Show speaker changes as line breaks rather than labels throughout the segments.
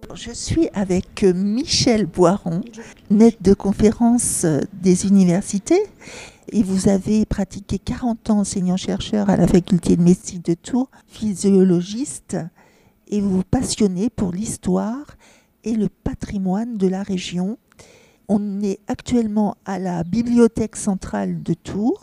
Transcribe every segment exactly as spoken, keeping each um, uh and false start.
Je suis avec Michel Boiron, maître de conférence des universités, et vous avez pratiqué quarante ans enseignant-chercheur à la faculté de médecine de Tours, physiologiste, et vous vous passionnez pour l'histoire et le patrimoine de la région. On est actuellement à la bibliothèque centrale de Tours,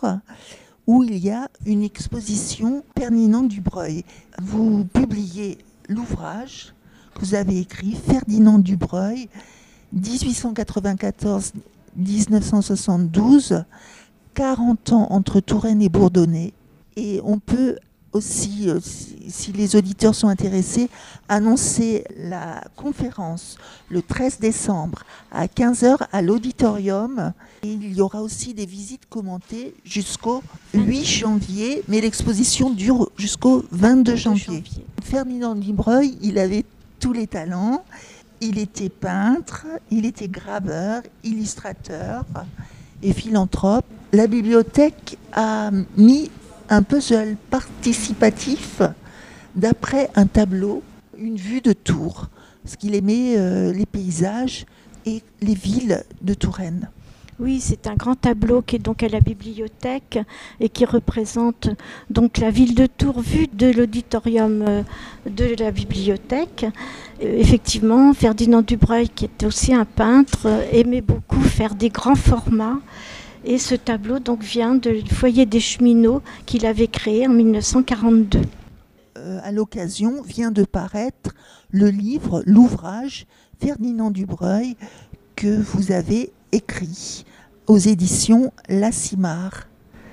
où il y a une exposition Ferdinand Dubreuil. Vous publiez l'ouvrage que vous avez écrit, Ferdinand Dubreuil, dix-huit cent quatre-vingt-quatorze à dix-neuf cent soixante-douze, quarante ans entre Touraine et Bourdonnais. Et on peut aussi, si les auditeurs sont intéressés, annoncer la conférence le treize décembre à quinze heures à l'auditorium. Et il y aura aussi des visites commentées jusqu'au huit janvier, mais l'exposition dure jusqu'au vingt-deux janvier. Ferdinand Dubreuil, il avait tous les talents. Il était peintre, il était graveur, illustrateur et philanthrope. La bibliothèque a mis un puzzle participatif d'après un tableau, une vue de Tours, parce qu'il aimait euh, les paysages et les villes de Touraine.
Oui, c'est un grand tableau qui est donc à la bibliothèque et qui représente donc la ville de Tours vue de l'auditorium de la bibliothèque. Effectivement, Ferdinand Dubreuil, qui était aussi un peintre, aimait beaucoup faire des grands formats. Et ce tableau donc vient du foyer des cheminots qu'il avait créé en dix-neuf cent quarante-deux.
Euh, à l'occasion vient de paraître le livre, l'ouvrage Ferdinand Dubreuil que vous avez écrit aux éditions L'Assimar.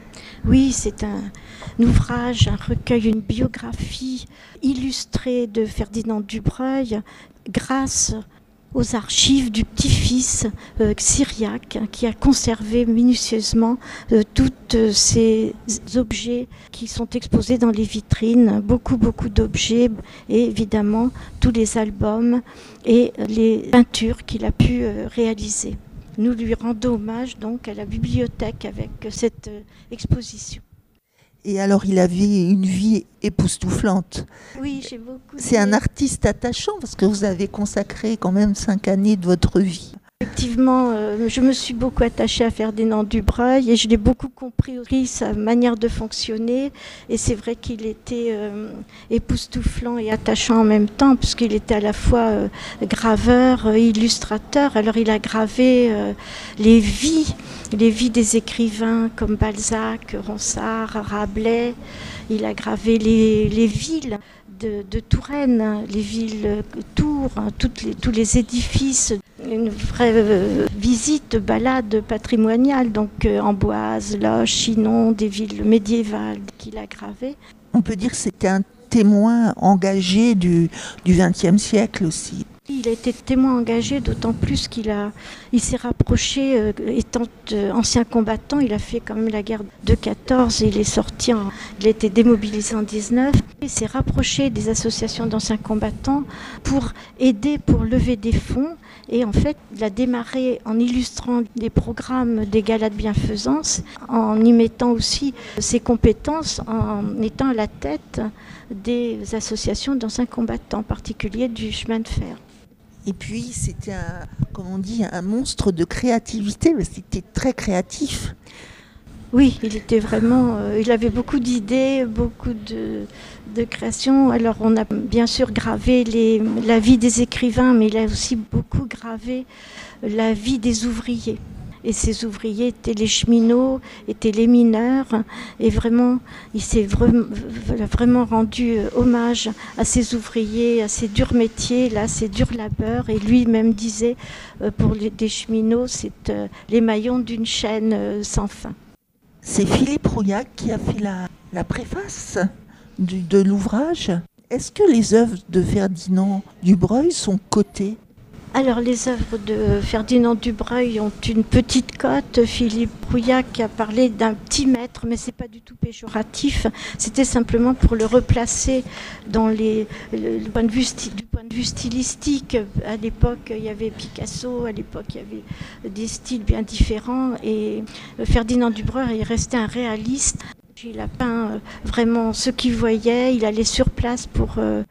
Oui, c'est un, un ouvrage, un recueil, une biographie illustrée de Ferdinand Dubreuil grâce aux archives du petit-fils euh, Cyriaque, qui a conservé minutieusement euh, tous euh, ces objets qui sont exposés dans les vitrines, beaucoup beaucoup d'objets et évidemment tous les albums et les peintures qu'il a pu euh, réaliser. Nous lui rendons hommage donc à la bibliothèque avec cette euh, exposition.
Et alors, il avait une vie époustouflante.
Oui, j'ai beaucoup.
C'est un artiste attachant parce que vous avez consacré quand même cinq années de votre vie.
Effectivement, euh, je me suis beaucoup attachée à Ferdinand Dubreuil et je l'ai beaucoup compris, sa manière de fonctionner. Et c'est vrai qu'il était euh, époustouflant et attachant en même temps, puisqu'il était à la fois euh, graveur, euh, illustrateur. Alors il a gravé euh, les vies, les vies des écrivains comme Balzac, Ronsard, Rabelais. Il a gravé les, les villes de, de Touraine, les villes Tours, hein, toutes les, tous les édifices. Une vraie euh, visite, balade patrimoniale, donc euh, Amboise, Loches, Chinon, des villes médiévales qu'il a gravées.
On peut dire que c'était un témoin engagé du, du vingtième siècle aussi.
Il a été témoin engagé, d'autant plus qu'il a, il s'est rapproché, euh, étant euh, ancien combattant, il a fait quand même la guerre de quatorze, et il est sorti, en, il a été démobilisé en dix-neuf. Il s'est rapproché des associations d'anciens combattants pour aider, pour lever des fonds. Et en fait, il a démarré en illustrant les programmes des galas de bienfaisance, en y mettant aussi ses compétences, en étant à la tête des associations d'anciens combattants, en particulier du chemin de fer.
Et puis, c'était un, comme on dit, un monstre de créativité, mais c'était très créatif.
Oui, il était vraiment, euh, il avait beaucoup d'idées, beaucoup de, de créations. Alors, on a bien sûr gravé les, la vie des écrivains, mais il a aussi beaucoup gravé la vie des ouvriers. Et ces ouvriers étaient les cheminots, étaient les mineurs. Et vraiment, il s'est vraiment, vraiment rendu hommage à ces ouvriers, à ces durs métiers, là, ces durs labeurs. Et lui-même disait, pour les, des cheminots, c'est euh, les maillons d'une chaîne euh, sans fin.
C'est Philippe Rouillac qui a fait la, la préface du, de l'ouvrage. Est-ce que les œuvres de Ferdinand Dubreuil sont cotées ?
Alors, les œuvres de Ferdinand Dubreuil ont une petite cote. Philippe Rouillac a parlé d'un petit maître, mais ce n'est pas du tout péjoratif. C'était simplement pour le replacer dans les, le, le point de vue, du point de vue stylistique. À l'époque, il y avait Picasso, à l'époque, il y avait des styles bien différents. Et Ferdinand Dubreuil est resté un réaliste. Il a peint vraiment ce qu'il voyait. Il allait sur place pour...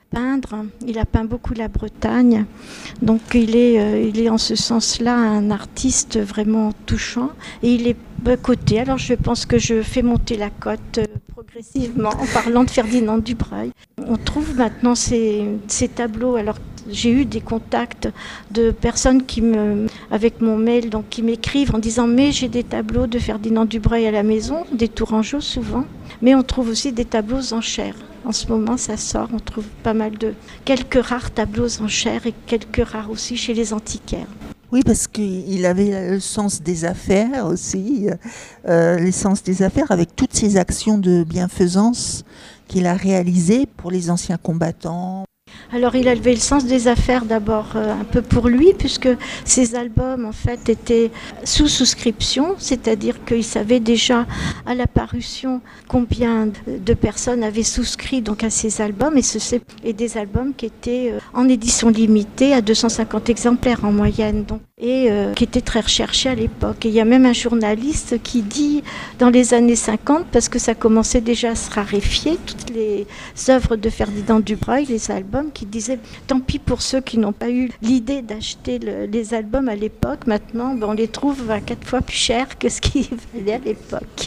peindre. Il a peint beaucoup la Bretagne. Donc il est, euh, il est en ce sens-là un artiste vraiment touchant. Et il est coté. Alors je pense que je fais monter la cote euh, progressivement en parlant de Ferdinand Dubreuil. On trouve maintenant ces, ces tableaux. Alors j'ai eu des contacts de personnes qui me, avec mon mail, donc qui m'écrivent en disant mais j'ai des tableaux de Ferdinand Dubreuil à la maison, des Tourangeau souvent. Mais on trouve aussi des tableaux aux enchères. En ce moment, ça sort. On trouve pas mal de quelques rares tableaux aux enchères et quelques rares aussi chez les antiquaires.
Oui, parce qu'il avait le sens des affaires aussi, euh, le sens des affaires avec toutes ces actions de bienfaisance qu'il a réalisées pour les anciens combattants.
Alors il avait le sens des affaires d'abord euh, un peu pour lui, puisque ses albums en fait étaient sous souscription, c'est-à-dire qu'il savait déjà à la parution combien de personnes avaient souscrit donc à ses albums, et, ce, et des albums qui étaient euh, en édition limitée à deux cent cinquante exemplaires en moyenne, donc, et euh, qui étaient très recherchés à l'époque. Et il y a même un journaliste qui dit dans les années cinquante, parce que ça commençait déjà à se raréfier, toutes les œuvres de Ferdinand Dubreuil, les albums, qui disait tant pis pour ceux qui n'ont pas eu l'idée d'acheter le, les albums à l'époque. Maintenant, ben, on les trouve à quatre fois plus cher que ce qu'ils valaient à l'époque.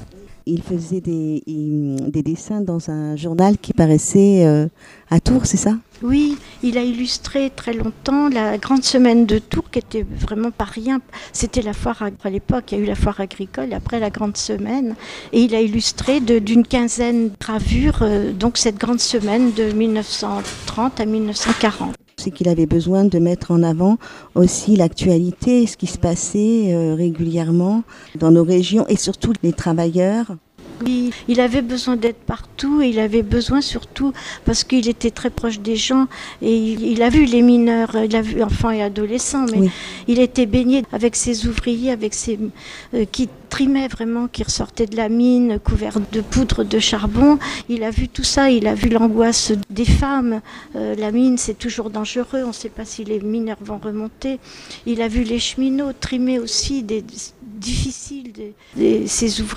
Il faisait des, il, des dessins dans un journal qui paraissait euh, à Tours, c'est ça ?
Oui, il a illustré très longtemps la grande semaine de Tours, qui était vraiment pas rien. C'était la foire à l'époque, il y a eu la foire agricole, après la grande semaine. Et il a illustré de, d'une quinzaine de gravures, euh, donc cette grande semaine de mille neuf cent trente à mille neuf cent quarante.
C'est qu'il avait besoin de mettre en avant aussi l'actualité, ce qui se passait euh, régulièrement dans nos régions et surtout les travailleurs.
Oui, il avait besoin d'être partout et il avait besoin surtout parce qu'il était très proche des gens et il, il a vu les mineurs, il a vu enfants et adolescents, mais oui. Il était baigné avec ses ouvriers, avec ses euh, qui trimaient vraiment, qui ressortaient de la mine couverts de poudre de charbon. Il a vu tout ça, il a vu l'angoisse des femmes. Euh, la mine, c'est toujours dangereux, on ne sait pas si les mineurs vont remonter. Il a vu les cheminots trimer aussi des, des difficiles, des, des, ces ouvriers.